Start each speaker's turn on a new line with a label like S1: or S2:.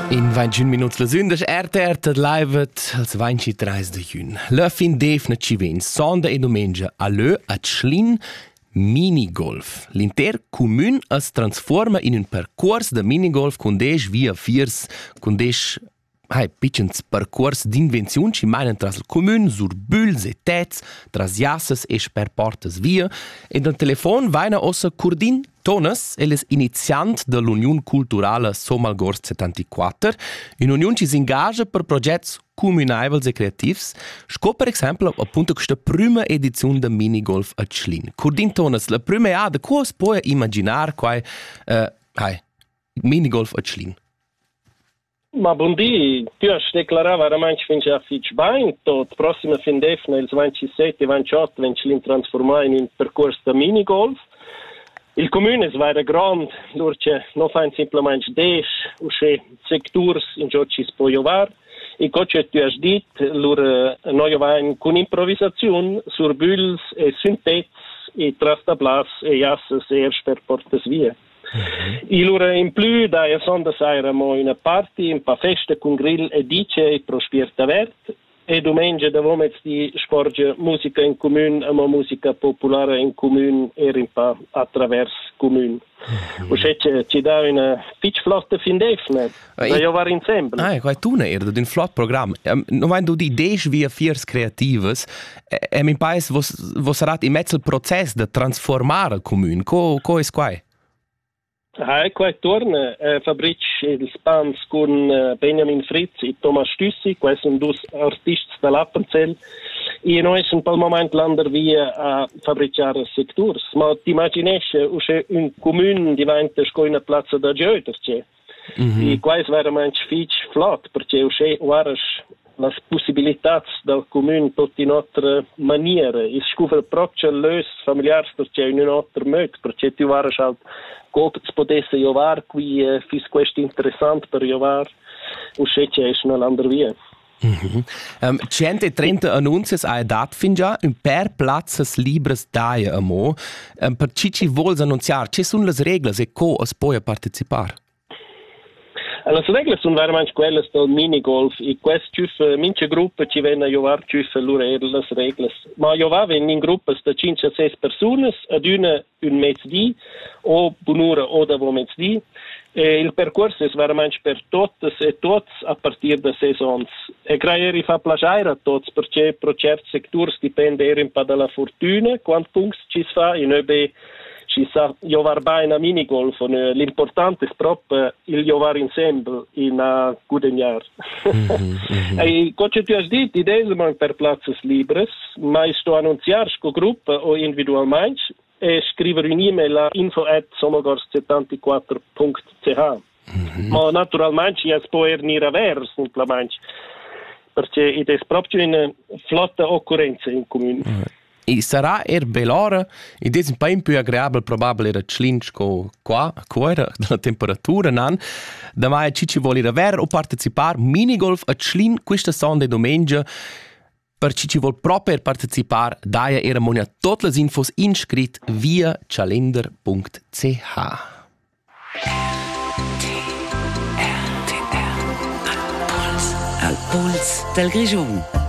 S1: In 21 minuts la sünda RTR livet als 23 de jun. La fin defna ci vens sonda e domengia all'ö a Tschlin minigolf. L'inter commun es transforma in un percurs de minigolf con des via fiers, con des pitchens percurs d'invenziun ci meinen tras il commun, sur büls e tets, tras jassas e sper portas via. E dal telefon vaina ossa Curdin Tonas, el es iniziant de l'Union Culturala Somalgors 74, un'union ci s'ingaja per progetts comunaivels e creativs, sco per exemplu appunto questa prima edizione de minigolf a Tschlin. Curdin Tonas, la prima è da cosa puoi immaginar quai minigolf a Tschlin?
S2: Ma buondì, tu hai declarato veramente fin già fitch bene, tot prossima fin defna, il 27 e 28, when Tschlin trasformà in un percorso de minigolf. Il comune è vera grande, lurce non fa semplicemente 10 usce sectors in giù ci si può giovare. E come tu hai detto, noi giovamo con improvvisazione sur büls e syntets e trastablas e jassas e per portas via. E allora in più da sonda sairemo una party, un pa festa con grill e DJ pro spirta vert. E domenica davamo di sporge musica in comune, ma musica popolare in comune e un po' attraverso comune. Ci dà una pitch flotta fin defna, da giovare insieme.
S1: Quai tu ne era d'un flott programma. Non vai du di 10 via fiers creatives, e mi pais vos sarat in mezzo il processo de transformare il comune. Co es quai?
S2: Qua torna Fabrizio il Spans con Benjamin Fritz e Thomas Stüssi, questi sono due artisti dell'Appenzell, e noi siamo per il momento andando via a fabbricare settori. Ma ti immagini che un comune diventa una piazza da gioco, e questo è veramente flott, perché ora le possibilità del comune tutte in altre maniere, e scuvere proprio le familiari perché in un altro modo, perché tu ora come si potesse giovare qui, fis questo interessante per giovare, c'è una altra via.
S1: 130 annunces hai dat fin già, un per plazzas libres daia amo. Per ci vuol annunziare, ci sono le regole e co es può partecipare?
S2: Le regole sono veramente quelle del minigolf e queste mince gruppi ci vengono a giocare loro le regole. Ma giocare in gruppi da 5 a 6 persone, ad un mezz'dì o un'ora o da mezz'dì. Il percorso è veramente per tutti e tutti a partire da 6 anni. E creare fa piacere a tutti perché per certi settori dipende un po' dalla fortuna, quanti punti ci si fa e noi ci sa giocare bene a minigolf. L'importante è proprio il giocare insieme in a guadagnare. E come tu hai detto, idee sono per piazze libere, ma sto annunziare con gruppo o individualmente e scrivere un'email a info@somagors74.ch. Ma naturalmente ci può venire a ver, semplicemente, perché è proprio una flotta occorrenza in comune.
S1: E sarà bell'ora, ed è un po' più agreabile probabile era Tschlinsko qua, era la temperatura, nan. Da mai ci vuole avere o partecipare minigolf a Tschlin questa sonda domenica. Per ci vuole proprio partecipare, daia era monia tutte le infos inscrit via calender.ch.
S3: Al puls del Grigiun.